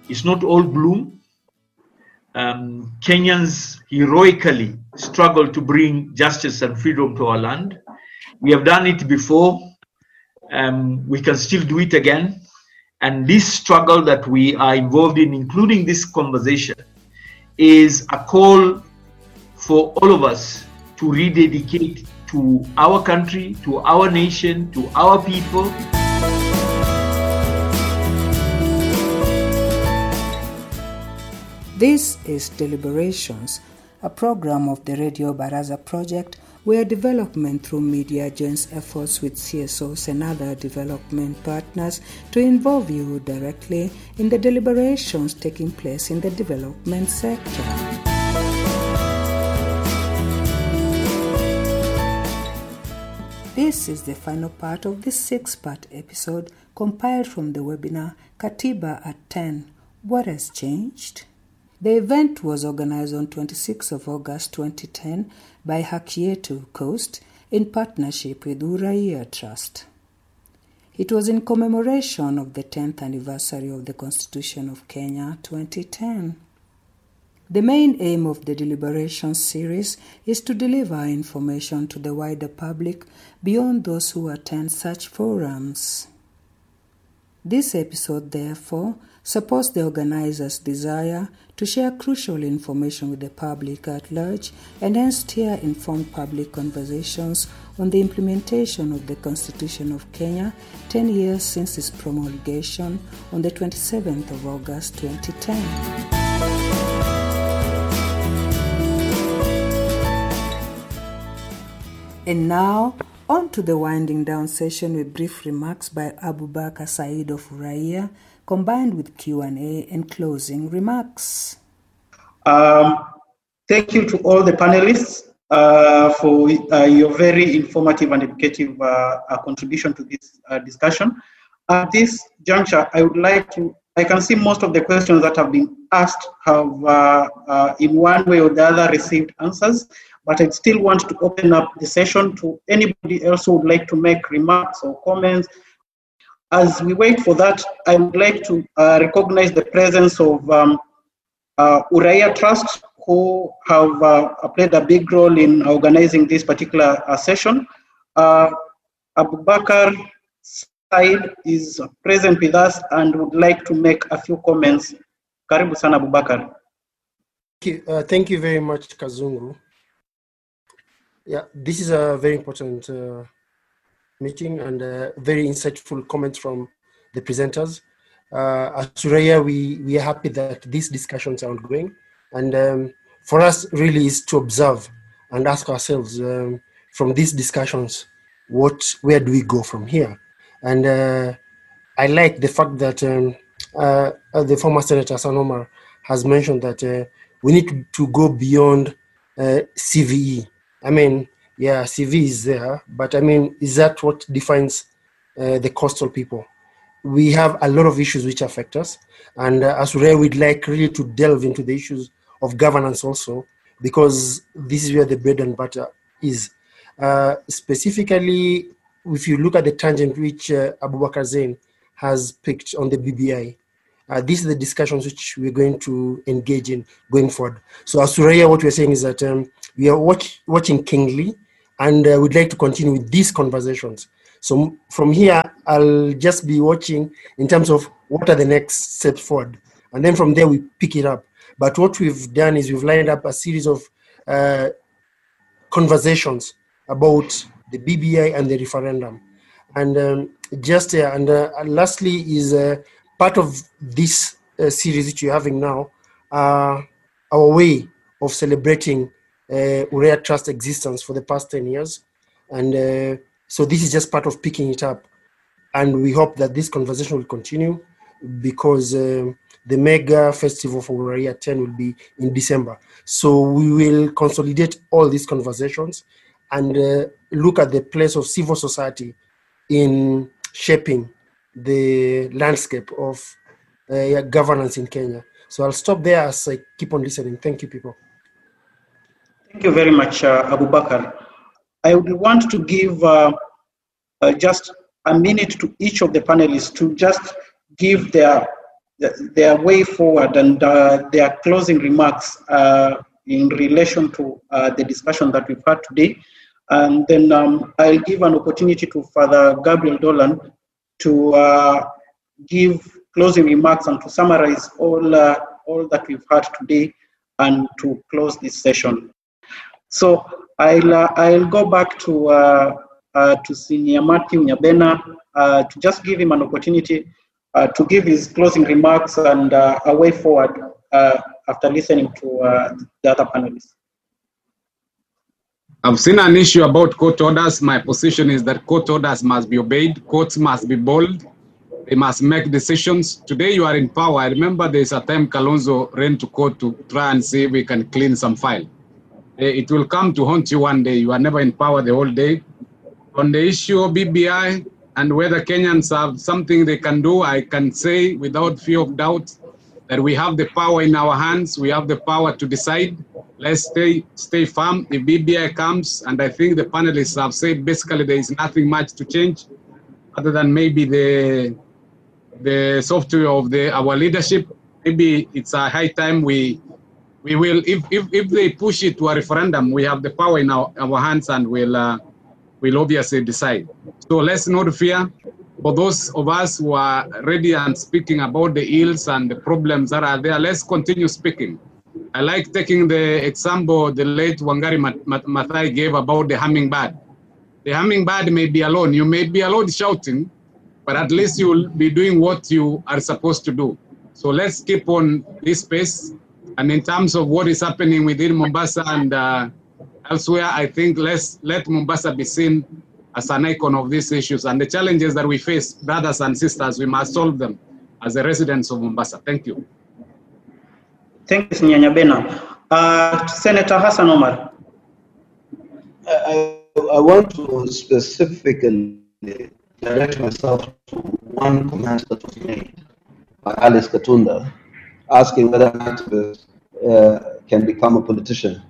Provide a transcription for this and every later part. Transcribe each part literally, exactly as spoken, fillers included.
It's not all gloom. Um, Kenyans heroically struggle to bring justice and freedom to our land. We have done it before. Um, we can still do it again. And this struggle that we are involved in, including this conversation, is a call for all of us to rededicate to our country, to our nation, to our people. This is Deliberations, a program of the Radio Baraza project where development through media joins efforts with C S Os and other development partners to involve you directly in the deliberations taking place in the development sector. This is the final part of this six-part episode compiled from the webinar Katiba at ten. What has changed? The event was organized on the twenty-sixth of August twenty ten by Haki Yetu Coast in partnership with Uraia Trust. It was in commemoration of the tenth anniversary of the Constitution of Kenya twenty ten. The main aim of the deliberations series is to deliver information to the wider public beyond those who attend such forums. This episode, therefore, supports the organizers' desire to share crucial information with the public at large and hence steer informed public conversations on the implementation of the Constitution of Kenya ten years since its promulgation on the twenty-seventh of August twenty ten. And now, on to the winding down session with brief remarks by Abubakar Said of Uraia, combined with Q and A and closing remarks. Um, thank you to all the panelists uh, for uh, your very informative and educative uh, uh, contribution to this uh, discussion. At this juncture, I would like to, I can see most of the questions that have been asked have uh, uh, in one way or the other received answers, but I still want to open up the session to anybody else who would like to make remarks or comments. As we wait for that, I would like to uh, recognize the presence of um, uh, Uraia Trust, who have uh, played a big role in organizing this particular uh, session. Uh, Abubakar Said is present with us and would like to make a few comments. Karibu sana, Abubakar. Thank you, uh, thank you very much, Kazungu. Yeah, this is a very important uh, meeting and uh, very insightful comments from the presenters. Uh, at Uraia, we, we are happy that these discussions are ongoing. And um, for us really is to observe and ask ourselves um, from these discussions, what, where do we go from here? And uh, I like the fact that um, uh, the former Senator Hassan Omar has mentioned that uh, we need to, to go beyond uh, C V E. I mean, yeah, C V is there, but I mean, is that what defines uh, the coastal people? We have a lot of issues which affect us, and uh, as Uraia, we'd like really to delve into the issues of governance also, because this is where the bread and butter is. Uh, specifically, if you look at the tangent which uh, Abubakar Zain has picked on the B B I, uh, these are the discussions which we're going to engage in going forward. So as Uraia, what we're saying is that um, we are watch, watching keenly, and uh, we'd like to continue with these conversations. So from here, I'll just be watching in terms of what are the next steps forward. And then from there, we pick it up. But what we've done is we've lined up a series of uh, conversations about the B B I and the referendum. And um, just, uh, and uh, lastly is uh, part of this uh, series that you're having now, uh, our way of celebrating uh, Uraia Trust existence for the past ten years. And uh, so this is just part of picking it up. And we hope that this conversation will continue, because um, the mega festival for Uraia ten will be in December. So we will consolidate all these conversations and uh, look at the place of civil society in shaping the landscape of uh, governance in Kenya. So I'll stop there as I keep on listening. Thank you, people. Thank you very much, uh, Abubakar. I would want to give uh, uh, just a minute to each of the panelists to just give their their way forward and uh, their closing remarks uh, in relation to uh, the discussion that we've had today. And then um, I'll give an opportunity to Father Gabriel Dolan to uh, give closing remarks and to summarize all, uh, all that we've heard today and to close this session. So I'll, uh, I'll go back to, uh, uh, to Senior Matthew Nyabena uh, to just give him an opportunity uh, to give his closing remarks and uh, a way forward uh, after listening to uh, the other panelists. I've seen an issue about court orders. My position is that court orders must be obeyed. Courts must be bold. They must make decisions. Today you are in power. I remember there's a time Kalonzo ran to court to try and see if we can clean some file. It will come to haunt you one day. You are never in power the whole day. On the issue of B B I and whether Kenyans have something they can do, I can say without fear of doubt that we have the power in our hands. We have the power to decide. Let's stay stay firm. If B B I comes, and I think the panelists have said basically there is nothing much to change other than maybe the the software of the our leadership. Maybe it's a high time we we will, if if, if they push it to a referendum, we have the power in our, our hands and we'll uh, we'll obviously decide. So let's not fear. For those of us who are ready and speaking about the ills and the problems that are there, let's continue speaking. I like taking the example the late Wangari Maathai gave about the hummingbird. The hummingbird may be alone. You may be alone shouting, but at least you will be doing what you are supposed to do. So let's keep on this pace. And in terms of what is happening within Mombasa and uh, elsewhere, I think let's let Mombasa be seen as an icon of these issues. And the challenges that we face, brothers and sisters, we must solve them as the residents of Mombasa. Thank you. Thank you, Senior Nyabena. Uh, Senator Hassan Omar. I, I want to specifically direct myself to one comment that was made by Alice Katunda, asking whether an activist uh, can become a politician.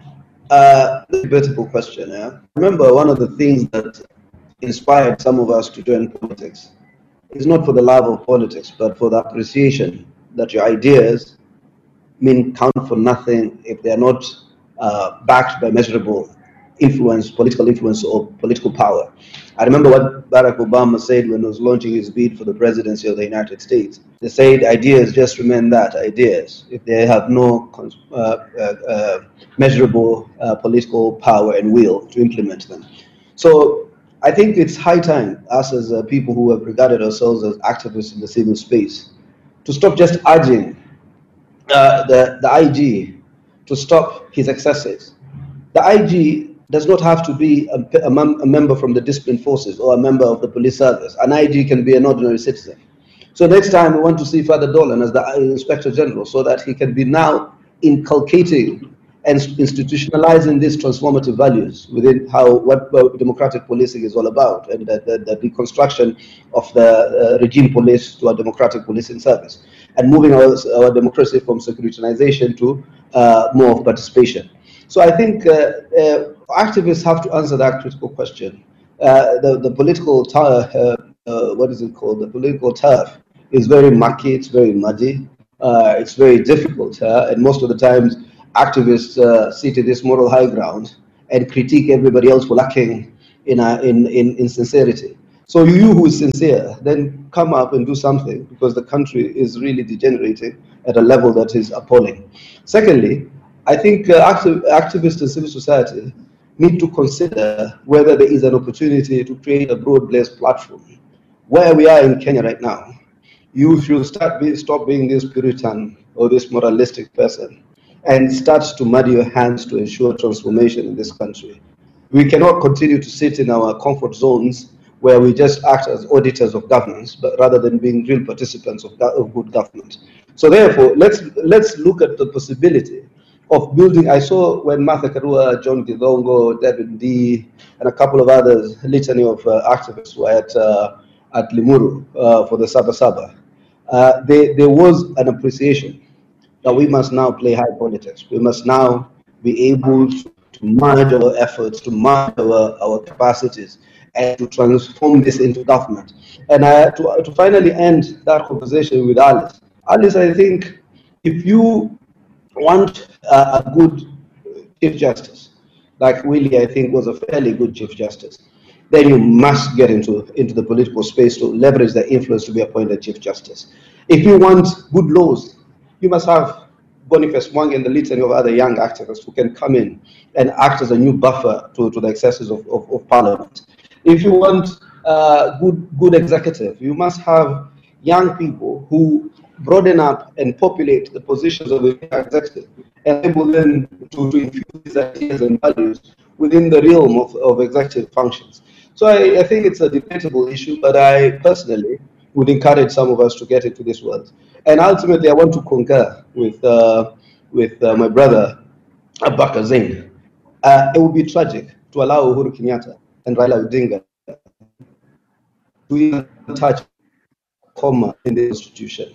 Uh, debatable question. Yeah? Remember, one of the things that inspired some of us to join politics is not for the love of politics, but for the appreciation that your ideas mean count for nothing if they are not uh, backed by measurable influence, political influence or political power. I remember what Barack Obama said when he was launching his bid for the presidency of the United States. They said ideas just remain that, ideas, if they have no uh, uh, uh, measurable uh, political power and will to implement them. So I think it's high time, us as uh, people who have regarded ourselves as activists in the civil space, to stop just urging uh, the, the I G to stop his excesses. The I G does not have to be a, a, mem a member from the disciplined forces or a member of the police service. An I G can be an ordinary citizen. So next time we want to see Father Dolan as the Inspector General so that he can be now inculcating and institutionalizing these transformative values within how what uh, democratic policing is all about, and the, the, the reconstruction of the uh, regime police to a democratic policing service, and moving our, our democracy from securitization to uh, more of participation. So I think uh, uh, activists have to answer that critical question. Uh, the, the political turf, uh, uh, what is it called? The political turf is very murky, it's very muddy, uh, it's very difficult, uh, and most of the times activists uh, sit in this moral high ground and critique everybody else for lacking in, a, in, in, in sincerity. So you who is sincere, then come up and do something, because the country is really degenerating at a level that is appalling. Secondly, I think uh, activ activists and civil society need to consider whether there is an opportunity to create a broad-based platform. Where we are in Kenya right now, you should start be, stop being this Puritan or this moralistic person and start to muddy your hands to ensure transformation in this country. We cannot continue to sit in our comfort zones where we just act as auditors of governance, but rather than being real participants of, of good government. So therefore, let's, let's look at the possibility of building. I saw when Martha Karua, John Githongo, David D, and a couple of others, a litany of uh, activists were at, uh, at Limuru uh, for the Saba Saba. Uh, they, there was an appreciation that we must now play high politics. We must now be able to, to merge our efforts, to merge our, our capacities, and to transform this into government. And uh, to, to finally end that conversation with Alice, Alice, I think if you want uh, a good Chief Justice, like Willie, I think, was a fairly good Chief Justice, then you must get into, into the political space to leverage the influence to be appointed Chief Justice. If you want good laws, you must have Boniface Mwangi and the litany of other young activists who can come in and act as a new buffer to, to the excesses of, of, of Parliament. If you want uh, good, good executive, you must have young people who broaden up and populate the positions of the executive and able then to, to infuse these ideas and values within the realm of, of executive functions. So I, I think it's a debatable issue, but I personally would encourage some of us to get into this world. And ultimately, I want to concur with, uh, with uh, my brother, Abubakar Zing. Uh, it would be tragic to allow Uhuru Kenyatta and Raila Odinga to even touch comma in the Constitution.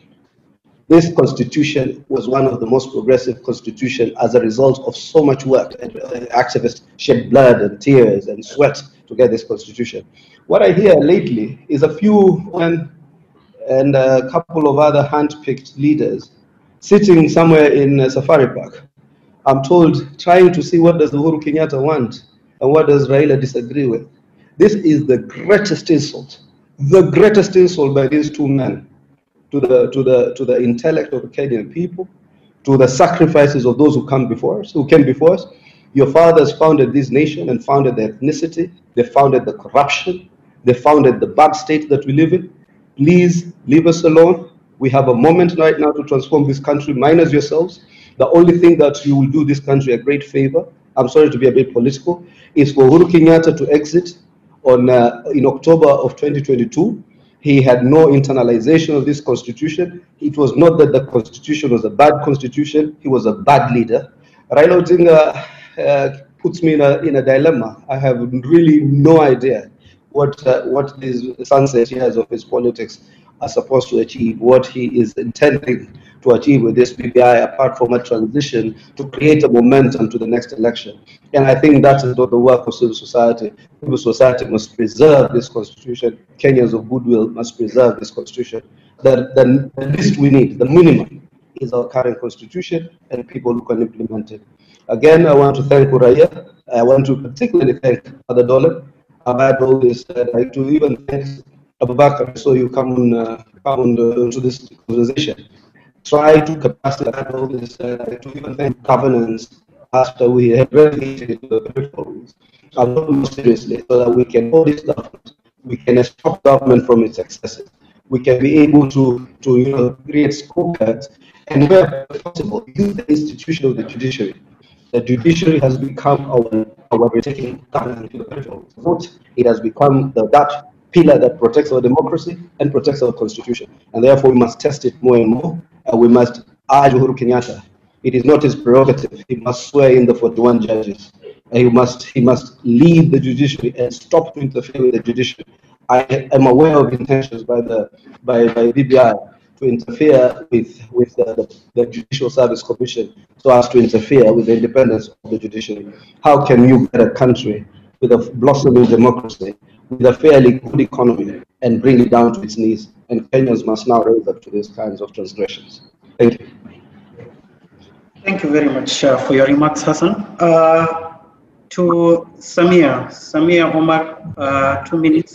This Constitution was one of the most progressive constitutions as a result of so much work, and activists shed blood and tears and sweat to get this Constitution. What I hear lately is a few when and a couple of other hand-picked leaders sitting somewhere in uh, Safari Park, I'm told, trying to see what does Uhuru Kenyatta want and what does Raila disagree with. This is the greatest insult, the greatest insult by these two men to the, to the, to the intellect of the Kenyan people, to the sacrifices of those who come before us, who came before us. Your fathers founded this nation and founded the ethnicity, they founded the corruption, they founded the bad state that we live in. Please leave us alone. We have a moment right now to transform this country, minus yourselves. The only thing that you will do this country a great favor, I'm sorry to be a bit political, is for Uhuru Kenyatta to exit on uh, in October of twenty twenty-two. He had no internalization of this constitution. It was not that the constitution was a bad constitution, he was a bad leader. Raila Odinga uh, puts me in a, in a dilemma. I have really no idea what uh, what these sunset years of his politics are supposed to achieve, what he is intending to achieve with this B B I, apart from a transition to create a momentum to the next election. And I think that is what the work of civil society. Civil society must preserve this constitution. Kenyans of goodwill must preserve this constitution. The, the, the least we need, the minimum, is our current constitution and people who can implement it. Again, I want to thank Uraya. I want to particularly thank Father Dolan. I've had all this, uh, like to even thank Abubakar, so you come on, uh, come on uh, to this conversation. Try to capacitize all this, uh, to even thank governance after we have relegated to the peripherals a lot more seriously, so that we can hold this government, we can stop government from its excesses, we can be able to, to you know, create scorecards, and where possible, use the institution of the judiciary. The judiciary has become our, our taking government to the peripheral. It has become the, that pillar that protects our democracy and protects our constitution. And therefore, we must test it more and more. And we must urge Uhuru Kenyatta. It is not his prerogative. He must swear in the forty-one judges. And he must, he must lead the judiciary and stop to interfere with the judiciary. I am aware of intentions by the by, by B B I to interfere with, with the, the, the Judicial Service Commission so as to interfere with the independence of the judiciary. How can you get a country with a blossoming democracy, with a fairly good economy, and bring it down to its knees? And Kenyans must now raise up to these kinds of transgressions. Thank you. Thank you very much uh, for your remarks, Hassan. Uh, to Samia, Samia Omar, uh, two minutes.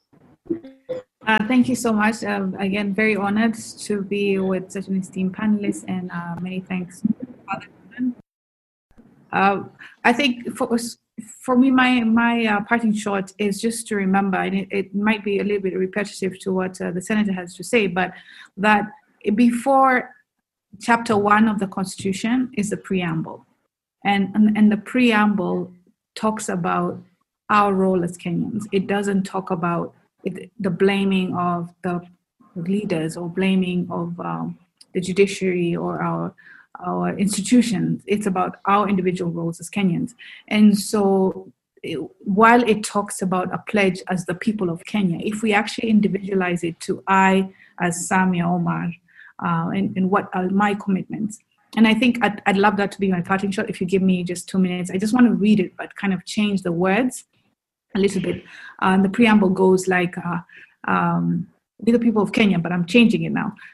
Uh, thank you so much. Um, again, very honored to be with such an esteemed panelist, and uh, many thanks to Father Dolan. Uh, I think for for me, my my uh, parting shot is just to remember, and it, it might be a little bit repetitive to what uh, the Senator has to say, but that before Chapter One of the Constitution is the preamble, and and, and the preamble talks about our role as Kenyans. It doesn't talk about It, the blaming of the leaders or blaming of um, the judiciary or our our institutions. It's about our individual roles as Kenyans. And so it, while it talks about a pledge as the people of Kenya, if we actually individualize it to I as Samia Omar, uh, and, and what are my commitments. And I think I'd, I'd love that to be my parting shot. If you give me just two minutes, I just want to read it, but kind of change the words a little bit. Uh, the preamble goes like, uh, um, we're the people of Kenya, but I'm changing it now.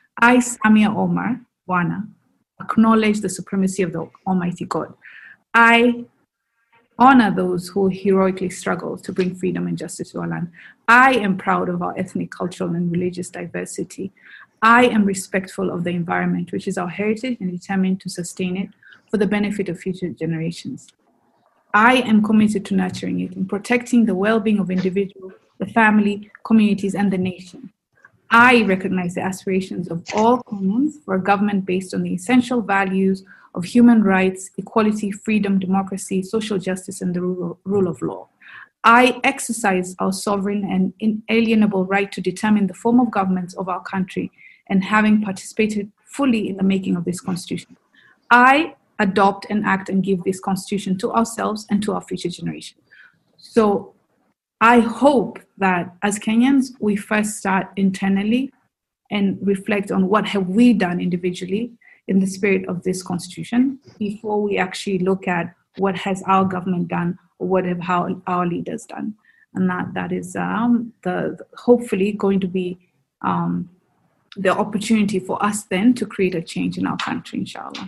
I, Samia Omar Wana, acknowledge the supremacy of the Almighty God. I honor those who heroically struggle to bring freedom and justice to our land. I am proud of our ethnic, cultural, and religious diversity. I am respectful of the environment, which is our heritage, and determined to sustain it for the benefit of future generations. I am committed to nurturing it and protecting the well-being of individuals, the family, communities, and the nation. I recognize the aspirations of all Kenyans for a government based on the essential values of human rights, equality, freedom, democracy, social justice, and the rule, rule of law. I exercise our sovereign and inalienable right to determine the form of government of our country, and having participated fully in the making of this constitution, I adopt and act and give this constitution to ourselves and to our future generations. So I hope that as Kenyans, we first start internally and reflect on what have we done individually in the spirit of this constitution before we actually look at what has our government done or what have how our leaders done. And that, that is um, the, hopefully going to be um, the opportunity for us then to create a change in our country, inshallah.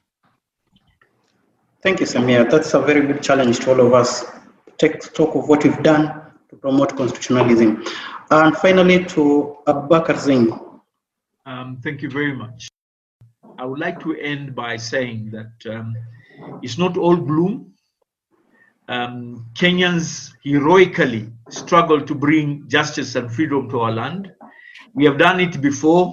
Thank you, Samia. That's a very good challenge to all of us. Take stock of what we've done to promote constitutionalism. And finally, to Abubakar Zing. Um, thank you very much. I would like to end by saying that um, it's not all gloom. Um, Kenyans heroically struggle to bring justice and freedom to our land. We have done it before.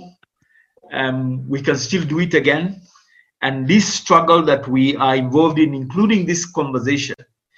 Um, we can still do it again. And this struggle that we are involved in, including this conversation,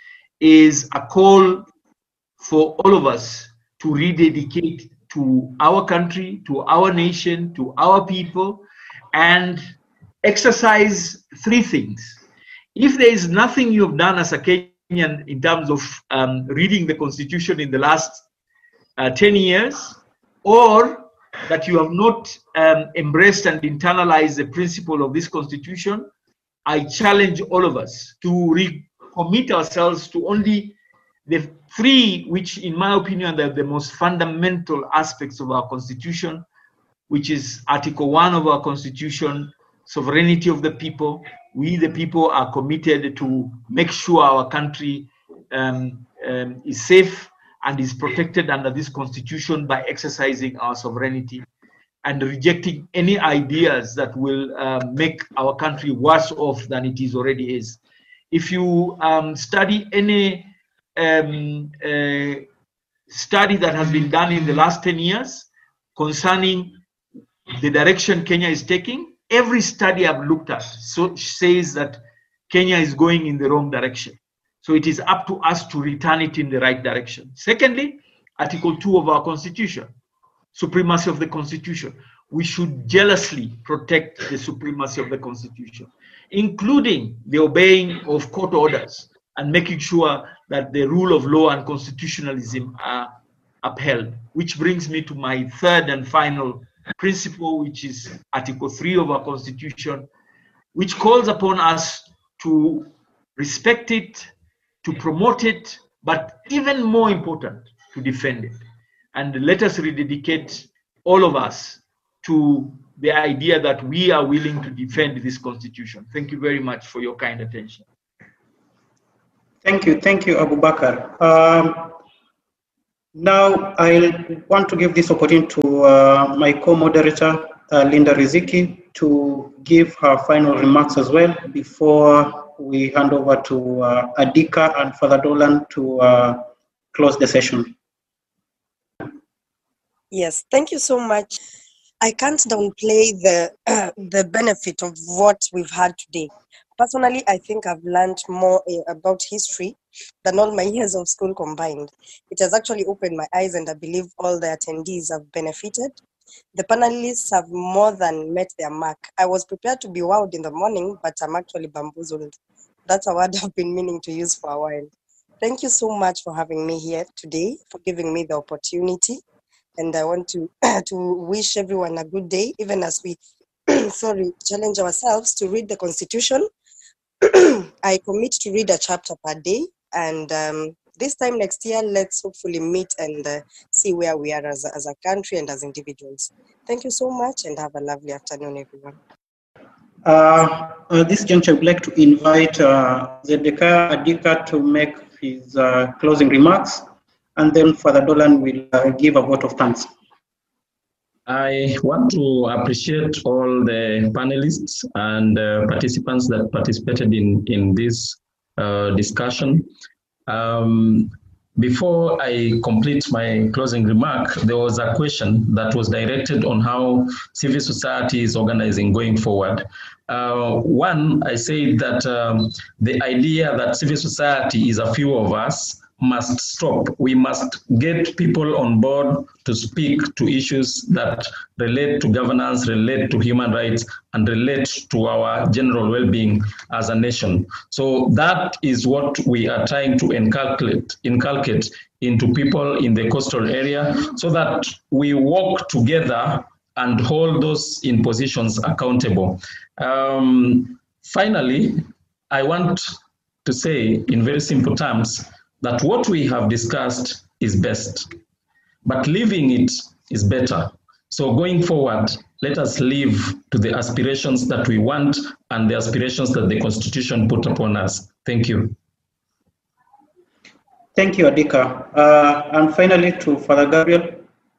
is a call for all of us to rededicate to our country, to our nation, to our people, and exercise three things. If there is nothing you have done as a Kenyan in terms of um, reading the Constitution in the last uh, ten years, or that you have not um, embraced and internalized the principle of this Constitution, I challenge all of us to recommit ourselves to only the three, which in my opinion are the most fundamental aspects of our Constitution, which is Article one of our Constitution, sovereignty of the people. We, the people, are committed to make sure our country um, um, is safe and is protected under this Constitution by exercising our sovereignty and rejecting any ideas that will uh, make our country worse off than it is already is. If you um, study any um, uh, study that has been done in the last ten years concerning the direction Kenya is taking, every study I've looked at so says that Kenya is going in the wrong direction. So it is up to us to return it in the right direction. Secondly, Article two of our Constitution, supremacy of the Constitution. We should jealously protect the supremacy of the Constitution, including the obeying of court orders and making sure that the rule of law and constitutionalism are upheld. Which brings me to my third and final principle, which is Article three of our Constitution, which calls upon us to respect it, to promote it, but even more important, to defend it. And let us rededicate all of us to the idea that we are willing to defend this Constitution. Thank you very much for your kind attention. Thank you. Thank you, Abubakar. Um, now, I want to give this opportunity to uh, my co-moderator, uh, Linda Riziki, to give her final remarks as well before we hand over to uh, Adika and Father Dolan to uh, close the session. Yes, thank you so much. I can't downplay the uh, the benefit of what we've had today. Personally, I think I've learned more uh, about history than all my years of school combined. It has actually opened my eyes, and I believe all the attendees have benefited. The panelists have more than met their mark. I was prepared to be wowed in the morning, but I'm actually bamboozled. That's a word I've been meaning to use for a while. Thank you so much for having me here today, for giving me the opportunity. And I want to, to wish everyone a good day, even as we sorry, challenge ourselves to read the Constitution. I commit to read a chapter per day, and um, this time next year, let's hopefully meet and uh, see where we are as a, as a country and as individuals. Thank you so much and have a lovely afternoon, everyone. Uh, uh, this juncture, I would like to invite uh, Zedekiah Adika to make his uh, closing remarks, and then Father Dolan will uh, give a vote of thanks. I want to appreciate all the panelists and uh, participants that participated in, in this uh, discussion. Um, before I complete my closing remark, there was a question that was directed on how civil society is organizing going forward. Uh, one, I say that um, the idea that civil society is a few of us must stop. We must get people on board to speak to issues that relate to governance, relate to human rights, and relate to our general well-being as a nation. So that is what we are trying to inculcate, inculcate into people in the coastal area so that we work together and hold those in positions accountable. Um, finally, I want to say in very simple terms that what we have discussed is best, but living it is better. So going forward, let us live to the aspirations that we want and the aspirations that the Constitution put upon us. Thank you. Thank you, Adika. Uh, and finally to Father Gabriel.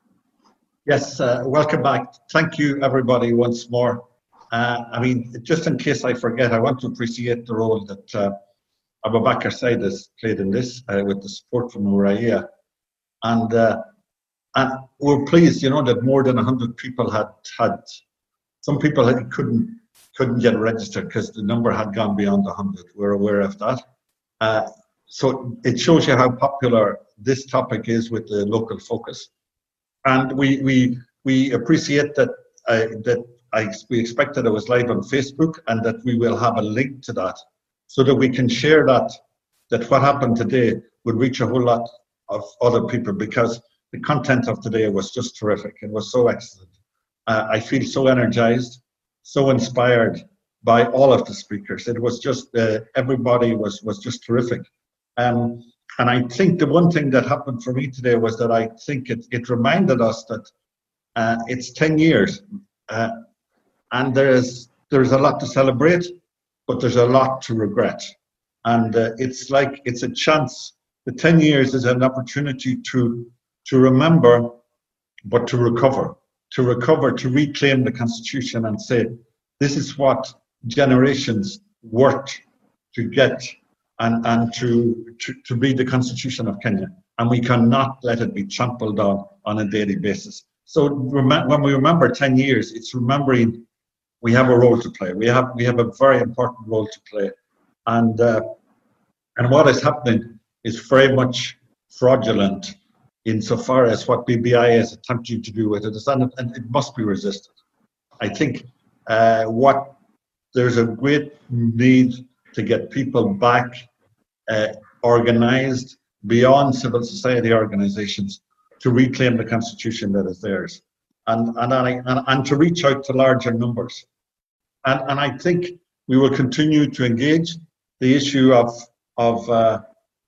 Yes, uh, welcome back. Thank you, everybody, once more. Uh, I mean, just in case I forget, I want to appreciate the role that uh, Abubakar Said has played in this uh, with the support from Uraia. And, uh, and we're pleased, you know, that more than one hundred people had, had some people had, couldn't, couldn't get registered because the number had gone beyond one hundred. We're aware of that. Uh, so it shows you how popular this topic is with the local focus. And we, we, we appreciate that, uh, that I, we expect that it was live on Facebook and that we will have a link to that, so that we can share that, that what happened today would reach a whole lot of other people, because the content of today was just terrific. It was so excellent. Uh, I feel so energized, so inspired by all of the speakers. It was just, uh, everybody was, was just terrific. Um, and I think the one thing that happened for me today was that I think it, it reminded us that uh, it's ten years uh, and there's, there's a lot to celebrate, but there's a lot to regret. And uh, it's like, it's a chance. The ten years is an opportunity to, to remember, but to recover, to recover, to reclaim the Constitution and say, this is what generations worked to get and, and to, to, to be the Constitution of Kenya. And we cannot let it be trampled on on a daily basis. So rem- when we remember ten years, it's remembering we have a role to play. We have we have a very important role to play, and uh, and what is happening is very much fraudulent insofar as what B B I is attempting to do with it is, and it must be resisted. I think uh, what there's a great need to get people back uh, organised beyond civil society organisations to reclaim the Constitution that is theirs, and and and, and, and to reach out to larger numbers. And, and I think we will continue to engage the issue of, of uh,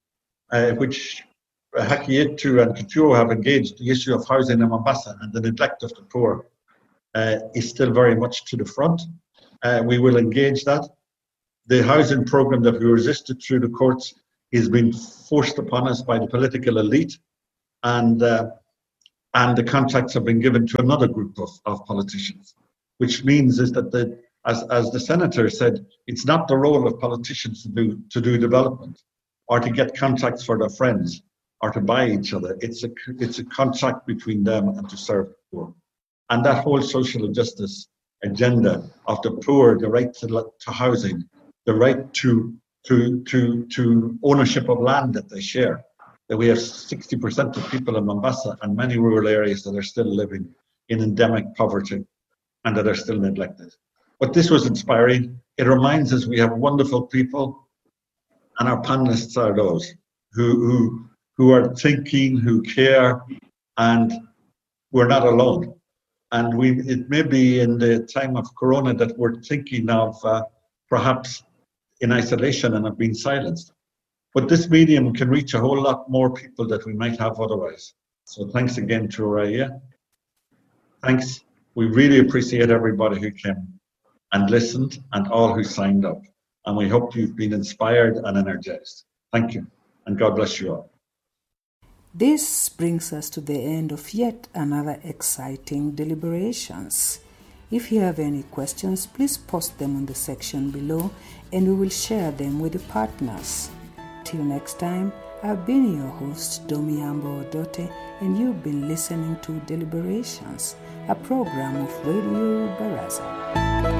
uh, which Hakietu and Kituo have engaged, the issue of housing in Mombasa and the neglect of the poor uh, is still very much to the front. Uh, we will engage that. The housing program that we resisted through the courts is being forced upon us by the political elite, and, uh, and the contracts have been given to another group of, of politicians, which means is that the As, as the senator said, it's not the role of politicians to do to do development or to get contracts for their friends or to buy each other. It's a it's a contract between them and to serve the poor. And that whole social justice agenda of the poor, the right to, to housing, the right to to to to ownership of land that they share. That we have sixty percent of people in Mombasa and many rural areas that are still living in endemic poverty and that are still neglected. But this was inspiring. It reminds us we have wonderful people, and our panelists are those who who who are thinking, who care, and we're not alone. And we it may be in the time of Corona that we're thinking of uh, perhaps in isolation and have been silenced. but this medium can reach a whole lot more people that we might have otherwise. So thanks again to Raya. Thanks. We really appreciate everybody who came and listened and all who signed up. And we hope you've been inspired and energized. Thank you, and God bless you all. This brings us to the end of yet another exciting deliberations. If you have any questions, please post them on the section below and we will share them with the partners. Till next time, I've been your host, Domiambo Odote, and you've been listening to Deliberations, a program of Radio Baraza.